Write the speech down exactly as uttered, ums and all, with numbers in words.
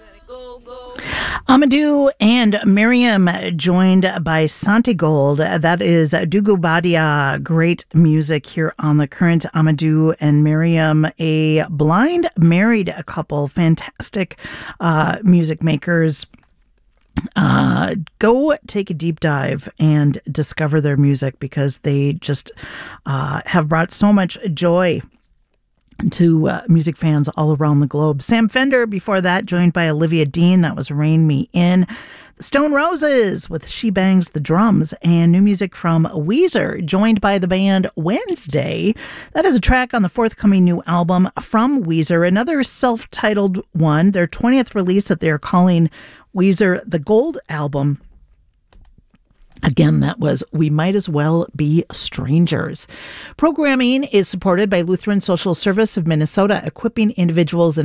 Amadou and Miriam, joined by Santi Gold. That is Dougou Badia. Great music here on The Current. Amadou and Miriam, a blind married couple, fantastic uh, music makers. Uh, go take a deep dive and discover their music, because they just uh, have brought so much joy to uh, music fans all around the globe. Sam Fender before that, joined by Olivia Dean. That was Rain Me In. The Stone Roses with She Bangs the Drums, and new music from Weezer, joined by the band Wednesday. That is a track on the forthcoming new album from Weezer, another self-titled one, their twentieth release that they're calling Weezer the Gold Album. Again, that was We Might As Well Be Strangers. Programming is supported by Lutheran Social Service of Minnesota, equipping individuals and